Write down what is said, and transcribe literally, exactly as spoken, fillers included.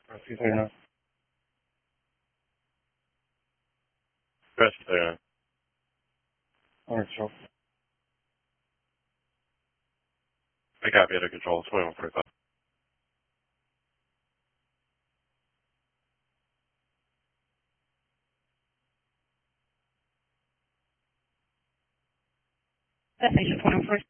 two thirty-nine. Press thirty-nine. Alright, so. I copy it. I control twenty-one forty-five. Destination twenty-one forty-five.